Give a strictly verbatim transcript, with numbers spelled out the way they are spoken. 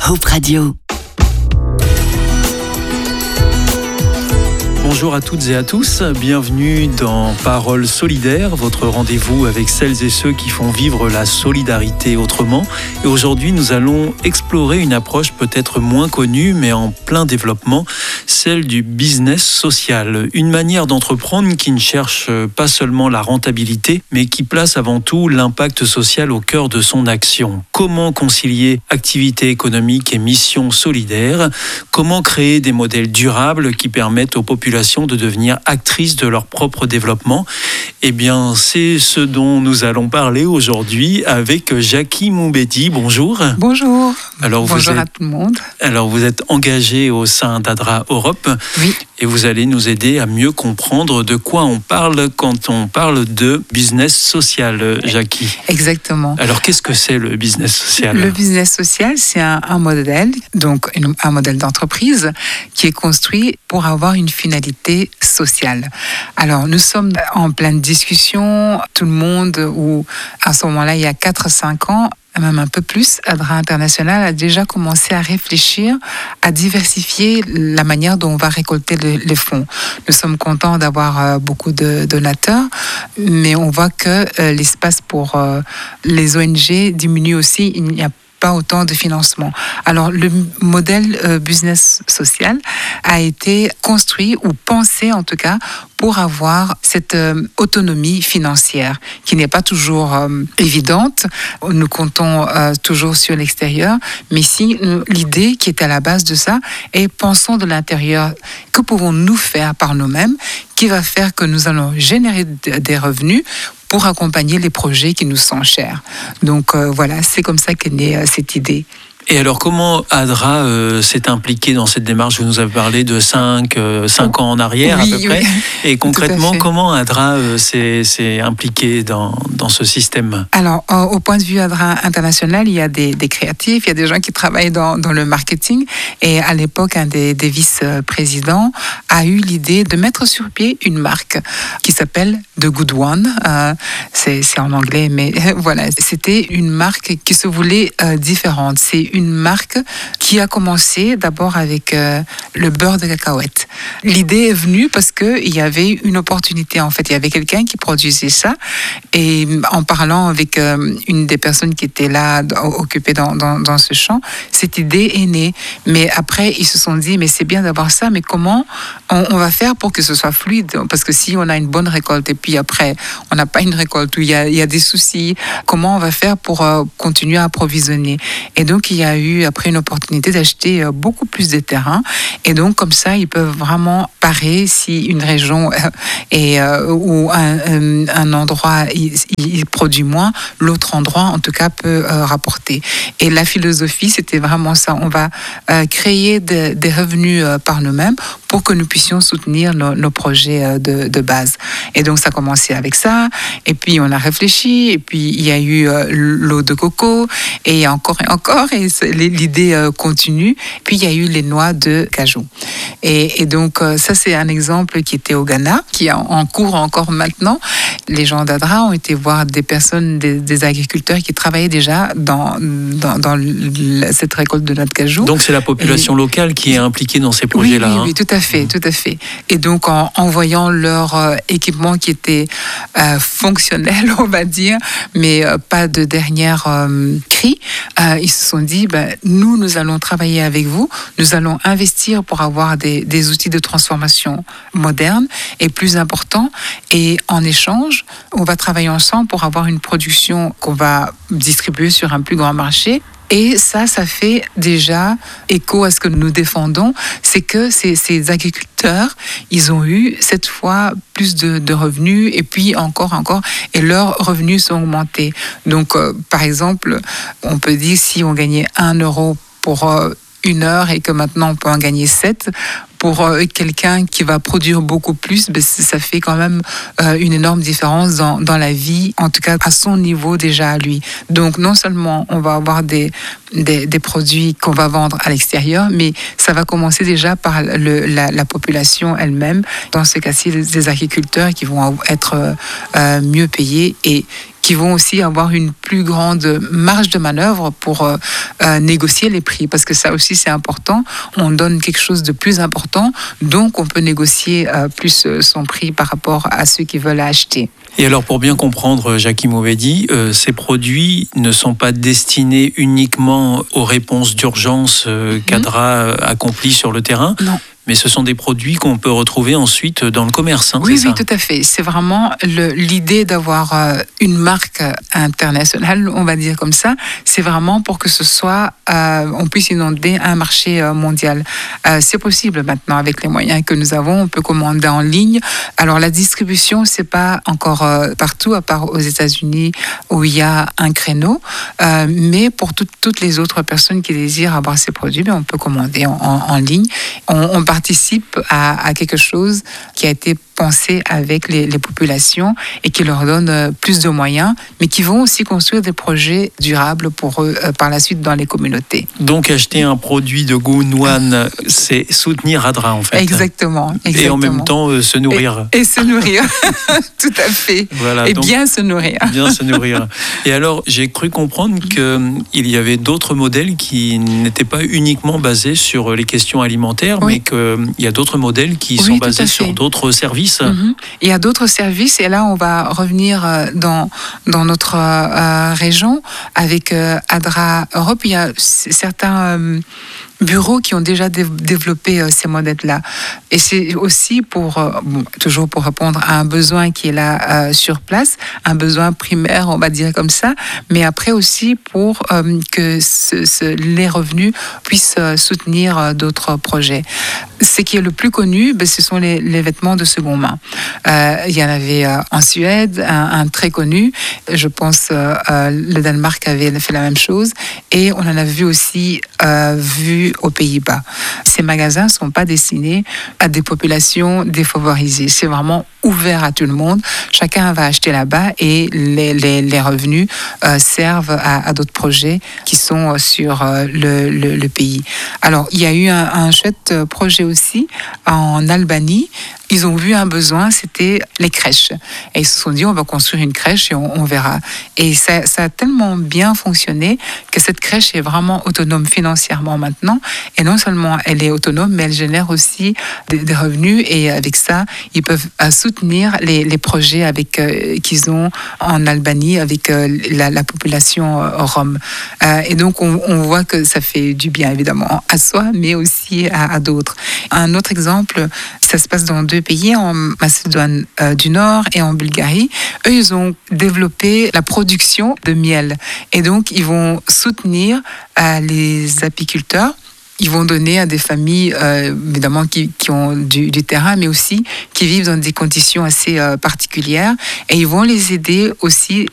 Hope Radio. Bonjour à toutes et à tous, bienvenue dans Paroles solidaires, votre rendez-vous avec celles et ceux qui font vivre la solidarité autrement. Et aujourd'hui, nous allons explorer une approche peut-être moins connue, mais en plein développement, celle du business social. Une manière d'entreprendre qui ne cherche pas seulement la rentabilité, mais qui place avant tout l'impact social au cœur de son action. Comment concilier activité économique et mission solidaire ? Comment créer des modèles durables qui permettent aux populations de devenir actrices de leur propre développement? Eh bien, c'est ce dont nous allons parler aujourd'hui avec Jackie Moumbedi. Bonjour. Bonjour. Alors, Bonjour vous êtes, à tout le monde. Alors, vous êtes engagée au sein d'Adra Europe. Oui. Et vous allez nous aider à mieux comprendre de quoi on parle quand on parle de business social, Jackie. Exactement. Alors, qu'est-ce que c'est le business social ? Le business social, c'est un, un modèle, donc une, un modèle d'entreprise qui est construit pour avoir une finalité sociale. Alors, nous sommes en pleine discussion, tout le monde, ou à ce moment-là, il y a quatre à cinq ans, même un peu plus, Adra International a déjà commencé à réfléchir, à diversifier la manière dont on va récolter le, les fonds. Nous sommes contents d'avoir euh, beaucoup de donateurs, mais on voit que euh, l'espace pour euh, les O N G diminue aussi. Il n'y a pas autant de financement. Alors, le modèle euh, business social a été construit ou pensé en tout cas pour avoir cette euh, autonomie financière qui n'est pas toujours euh, évidente. Nous comptons euh, toujours sur l'extérieur, mais si euh, l'idée qui est à la base de ça est pensons de l'intérieur. Que pouvons-nous faire par nous-mêmes qui va faire que nous allons générer d- des revenus pour accompagner les projets qui nous sont chers. Donc euh, voilà, c'est comme ça qu'est née euh, cette idée. Et alors, comment Adra euh, s'est impliqué dans cette démarche ? Vous nous avez parlé de cinq ans en arrière, oui, à peu près. Oui. Et concrètement, Tout à fait. comment Adra euh, s'est, s'est impliqué dans, dans ce système ? Alors, euh, au point de vue Adra International, il y a des, des créatifs, il y a des gens qui travaillent dans, dans le marketing. Et à l'époque, un des, des vice-présidents a eu l'idée de mettre sur pied une marque qui s'appelle The Good One. Euh, c'est, c'est en anglais, mais voilà. C'était une marque qui se voulait euh, différente. C'est une marque qui a commencé d'abord avec euh, le beurre de cacahuète. L'idée est venue parce qu'il y avait une opportunité. En fait, il y avait quelqu'un qui produisait ça. Et en parlant avec euh, une des personnes qui était là, occupée dans, dans, dans ce champ, cette idée est née. Mais après, ils se sont dit, mais c'est bien d'avoir ça, mais comment on, on va faire pour que ce soit fluide ? Parce que si on a une bonne récolte et puis après, on n'a pas une récolte où il y a, il y a des soucis, comment on va faire pour euh, continuer à approvisionner ? Et donc, il y a eu après une opportunité d'acheter euh, beaucoup plus de terrains. Et donc, comme ça, ils peuvent vraiment parer si une région euh, est, euh, ou un, un, un endroit il, il produit moins, l'autre endroit, en tout cas, peut euh, rapporter. Et la philosophie, c'était vraiment ça. On va euh, créer de, des revenus euh, par nous-mêmes pour que nous puissions soutenir nos, nos projets euh, de, de base. Et donc, ça a commencé avec ça. Et puis, on a réfléchi. Et puis, il y a eu euh, l'eau de coco. Et encore et encore. Et l'idée euh, continue. Puis, il y a eu les noix de cajou. Et, et donc, euh, ça, c'est un exemple qui était au Ghana, qui est en, en cours encore maintenant. Les gens d'Adra ont été voir des personnes, des, des agriculteurs qui travaillaient déjà dans, dans, dans le, cette récolte de noix de cajou. Donc, c'est la population et, locale qui est impliquée dans ces projets-là. Oui, oui, hein. oui, tout à fait, tout à fait. Et donc, en, en voyant leur euh, équipement qui était euh, fonctionnel, on va dire, mais euh, pas de dernière euh, cri, euh, ils se sont dit, ben, nous, nous allons travailler avec vous, nous allons investir pour avoir des, des outils de transformation modernes et plus importants. Et en échange, on va travailler ensemble pour avoir une production qu'on va distribuer sur un plus grand marché. Et ça, ça fait déjà écho à ce que nous défendons, c'est que ces, ces agriculteurs, ils ont eu cette fois plus de, de revenus et puis encore, encore, et leurs revenus sont augmentés. Donc, euh, par exemple, on peut dire si on gagnait un euro pour euh, une heure et que maintenant on peut en gagner sept, pour euh, quelqu'un qui va produire beaucoup plus, ben, ça fait quand même euh, une énorme différence dans, dans la vie, en tout cas à son niveau déjà à lui. Donc non seulement on va avoir des, des, des produits qu'on va vendre à l'extérieur, mais ça va commencer déjà par le, la, la population elle-même, dans ce cas-ci des agriculteurs qui vont être euh, mieux payés et qui vont aussi avoir une plus grande marge de manœuvre pour euh, euh, négocier les prix, parce que ça aussi c'est important. On donne quelque chose de plus important, donc on peut négocier euh, plus son prix par rapport à ceux qui veulent acheter. Et alors, pour bien comprendre, Jackie Mauvedi, euh, ces produits ne sont pas destinés uniquement aux réponses d'urgence euh, qu'Adra mmh. accomplit sur le terrain. Non. Mais ce sont des produits qu'on peut retrouver ensuite dans le commerce. Hein, oui, c'est oui, ça? tout à fait. C'est vraiment le, l'idée d'avoir euh, une marque internationale, on va dire comme ça. C'est vraiment pour que ce soit, euh, on puisse inonder un marché euh, mondial. Euh, c'est possible maintenant avec les moyens que nous avons. On peut commander en ligne. Alors la distribution, c'est pas encore euh, partout, à part aux États-Unis où il y a un créneau. Euh, mais pour tout, toutes les autres personnes qui désirent avoir ces produits, bien, on peut commander en, en, en ligne. On, on participe à, à quelque chose qui a été pensé avec les, les populations et qui leur donne plus de moyens, mais qui vont aussi construire des projets durables pour eux euh, par la suite dans les communautés. Donc acheter un produit de Goonwan, c'est soutenir Adra en fait. Exactement. exactement. Et en même temps euh, se nourrir. Et, et se nourrir, tout à fait. Voilà, et donc, bien se nourrir. Bien se nourrir. Et alors j'ai cru comprendre qu'il y avait d'autres modèles qui n'étaient pas uniquement basés sur les questions alimentaires, oui. mais qu'il y a d'autres modèles qui oui, sont basés sur d'autres services. Mm-hmm. Il y a d'autres services et là on va revenir dans, dans notre euh, région avec euh, Adra Europe. Il y a certains euh, bureaux qui ont déjà dé- développé euh, ces modèles-là. Et c'est aussi pour, euh, bon, toujours pour répondre à un besoin qui est là euh, sur place, un besoin primaire, on va dire comme ça, mais après aussi pour euh, que ce, ce, les revenus puissent euh, soutenir euh, d'autres projets. Ce qui est le plus connu, ben, ce sont les, les vêtements de seconde main. Euh, il y en avait euh, en Suède, un, un très connu. Je pense euh, euh, le Danemark avait fait la même chose. Et on en a vu aussi euh, vu aux Pays-Bas. Ces magasins ne sont pas destinés à des populations défavorisées. C'est vraiment ouvert à tout le monde. Chacun va acheter là-bas et les, les, les revenus euh, servent à, à d'autres projets qui sont sur euh, le, le, le pays. Alors, il y a eu un, un chouette projet aussi en Albanie. Ils ont vu un besoin, c'était les crèches. Et ils se sont dit, on va construire une crèche et on, on verra. Et ça, ça a tellement bien fonctionné que cette crèche est vraiment autonome financièrement maintenant. Et non seulement elle est autonome, mais elle génère aussi des, des revenus. Et avec ça, ils peuvent euh, soutenir les, les projets avec, euh, qu'ils ont en Albanie avec euh, la, la population euh, rome. Euh, et donc, on, on voit que ça fait du bien, évidemment, à soi, mais aussi à, à d'autres. Un autre exemple, ça se passe dans deux pays, en Macédoine euh, du Nord et en Bulgarie. Eux, ils ont développé la production de miel. Et donc, ils vont soutenir euh, les apiculteurs. Ils vont donner à des familles, euh, évidemment, qui, qui ont du, du terrain, mais aussi qui vivent dans des conditions assez euh, particulières. Et ils vont les aider aussi